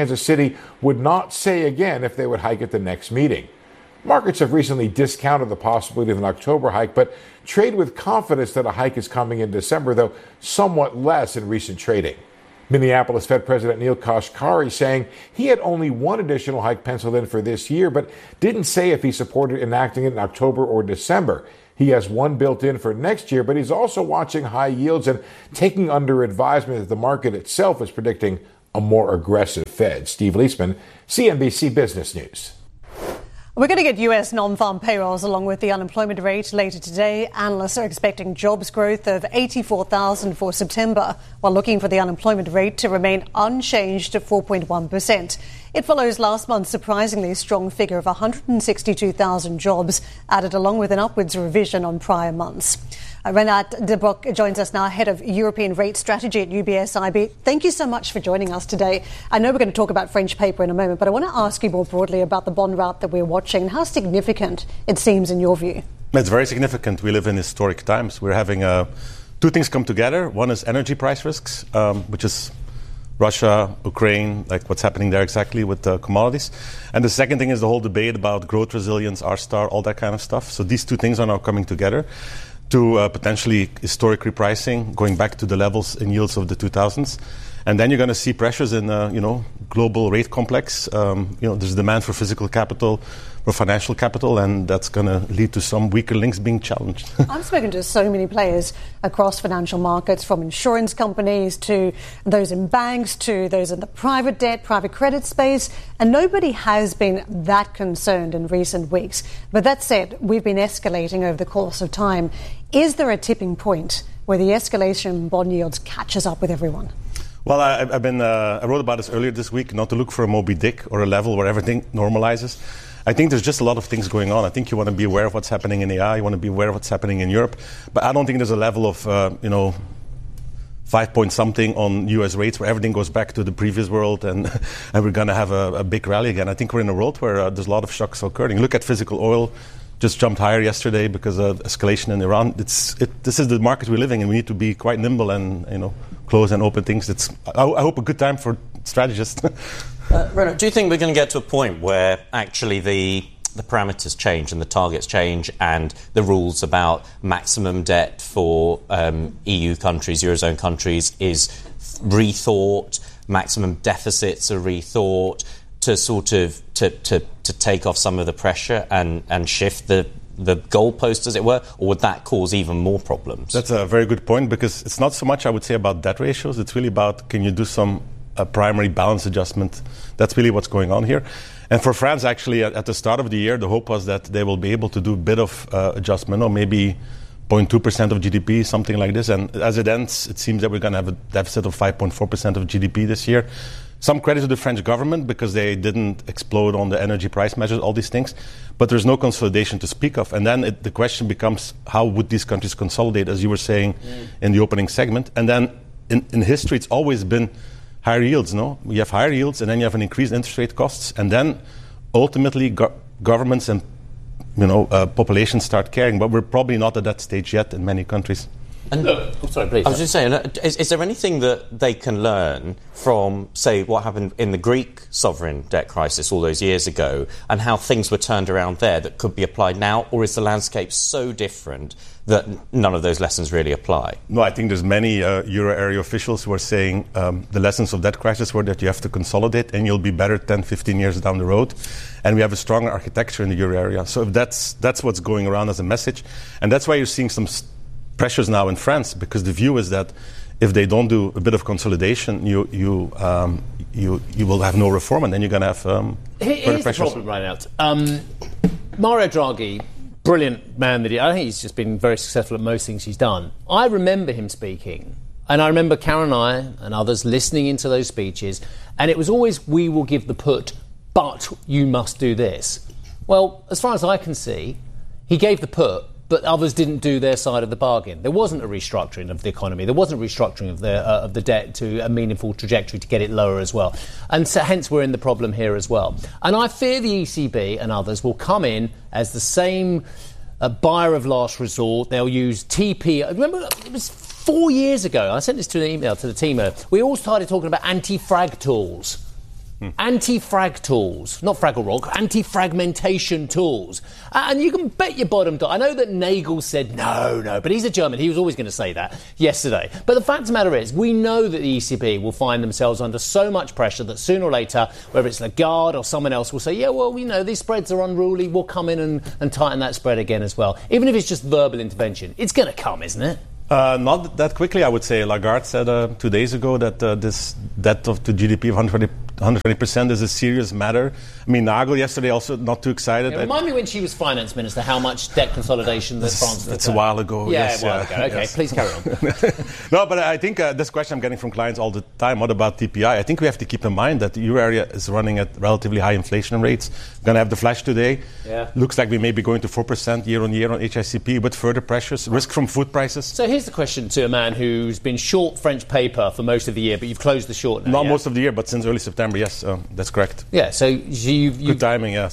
Kansas City would not say again if they would hike at the next meeting. Markets have recently discounted the possibility of an October hike, but trade with confidence that a hike is coming in December, though somewhat less in recent trading. Minneapolis Fed President Neel Kashkari saying he had only one additional hike penciled in for this year, but didn't say if he supported enacting it in October or December. He has one built in for next year, but he's also watching high yields and taking under advisement that the market itself is predicting a more aggressive Fed. Steve Leisman, CNBC Business News. We're going to get U.S. non-farm payrolls along with the unemployment rate later today. Analysts are expecting jobs growth of 84,000 for September, while looking for the unemployment rate to remain unchanged at 4.1%. It follows last month's surprisingly strong figure of 162,000 jobs added along with an upwards revision on prior months. Renat de Broek joins us now, head of European rate strategy at UBS IB. Thank you so much for joining us today. I know we're going to talk about French paper in a moment, but I want to ask you more broadly about the bond rout that we're watching and how significant it seems in your view. It's very significant. We live in historic times. We're having two things come together. One is energy price risks, which is Russia, Ukraine, like what's happening there exactly with the commodities. And the second thing is the whole debate about growth resilience, R-star, all that kind of stuff. So these two things are now coming together to potentially historic repricing, going back to the levels in yields of the 2000s. And then you're going to see pressures in, global rate complex. There's demand for physical capital, for financial capital, and that's going to lead to some weaker links being challenged. I've spoken to so many players across financial markets, from insurance companies to those in banks to those in the private debt, private credit space, and nobody has been that concerned in recent weeks. But that said, we've been escalating over the course of time. Is there a tipping point where the escalation in bond yields catches up with everyone? Well, I wrote about this earlier this week, not to look for a Moby Dick or a level where everything normalizes. I think there's just a lot of things going on. I think you want to be aware of what's happening in AI, you want to be aware of what's happening in Europe. But I don't think there's a level of, 5 point something on US rates where everything goes back to the previous world and we're going to have a big rally again. I think we're in a world where there's a lot of shocks occurring. Look at physical oil. Just jumped higher yesterday because of escalation in Iran. This is the market we're living in. We need to be quite nimble and close and open things. I hope a good time for strategists. Renaud, do you think we're going to get to a point where actually the parameters change and the targets change and the rules about maximum debt for EU countries, Eurozone countries, is rethought, maximum deficits are rethought, to sort of to take off some of the pressure and shift the goalpost, as it were, or would that cause even more problems? That's a very good point, because it's not so much, I would say, about debt ratios. It's really about, can you do some primary balance adjustment? That's really what's going on here. And for France, actually, at the start of the year, the hope was that they will be able to do a bit of adjustment, or maybe 0.2% of GDP, something like this. And as it ends, it seems that we're going to have a deficit of 5.4% of GDP this year. Some credit to the French government because they didn't explode on the energy price measures, all these things. But there's no consolidation to speak of. And then the question becomes, how would these countries consolidate, as you were saying in the opening segment? And then in history, it's always been higher yields, no? You have higher yields, and then you have an increased interest rate costs. And then ultimately governments and populations start caring. But we're probably not at that stage yet in many countries. And sorry, please. I was just saying, is there anything that they can learn from, say, what happened in the Greek sovereign debt crisis all those years ago and how things were turned around there that could be applied now? Or is the landscape so different that none of those lessons really apply? No, I think there's many euro area officials who are saying the lessons of that crisis were that you have to consolidate and you'll be better 10, 15 years down the road. And we have a stronger architecture in the euro area. So if that's what's going around as a message. And that's why you're seeing some pressures now in France, because the view is that if they don't do a bit of consolidation, you will have no reform, and then you're going to have here's the problem right now. Mario Draghi, brilliant man. I think he's just been very successful at most things he's done. I remember him speaking, and I remember Karen and I and others listening into those speeches, and it was always, we will give the put, but you must do this. Well, as far as I can see, he gave the put, but others didn't do their side of the bargain. There wasn't a restructuring of the economy. There wasn't a restructuring of the debt to a meaningful trajectory to get it lower as well. And so hence we're in the problem here as well. And I fear the ECB and others will come in as the same buyer of last resort. They'll use TP. Remember, it was 4 years ago. I sent this to an email to the team. We all started talking about anti-frag tools. anti-frag tools, not Fraggle Rock, anti-fragmentation tools. And you can bet your bottom dollar. I know that Nagel said no, but he's a German. He was always going to say that yesterday. But the fact of the matter is, we know that the ECB will find themselves under so much pressure that sooner or later, whether it's Lagarde or someone else, will say, yeah, well, these spreads are unruly. We'll come in and tighten that spread again as well. Even if it's just verbal intervention, it's going to come, isn't it? Not that quickly, I would say. Lagarde said 2 days ago that this debt to GDP of 120% is a serious matter. I mean, Nagel yesterday also not too excited. Remind me when she was finance minister how much debt consolidation that France... That's a while ago. Yeah, a while ago. Okay, yes. Please carry on. No, but I think this question I'm getting from clients all the time, what about TPI? I think we have to keep in mind that the euro area is running at relatively high inflation rates. We're going to have the flash today. Yeah. Looks like we may be going to 4% year on year on HICP with further pressures, risk from food prices. So here's the question to a man who's been short French paper for most of the year, but you've closed the short now. Not most of the year, but since early September, yes, that's correct. Yeah, so you've good timing, yeah.